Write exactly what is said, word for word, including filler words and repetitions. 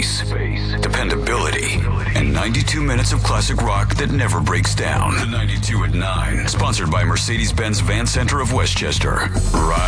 bass, dependability, and ninety-two minutes of classic rock that never breaks down. The ninety-two at nine, sponsored by Mercedes-Benz Van Center of Westchester. Right